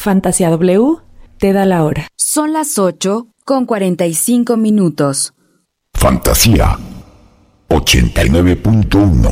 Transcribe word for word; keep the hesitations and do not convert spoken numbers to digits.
Fantasía W te da la hora. Son las ocho con cuarenta y cinco minutos. Fantasía ochenta y nueve punto uno.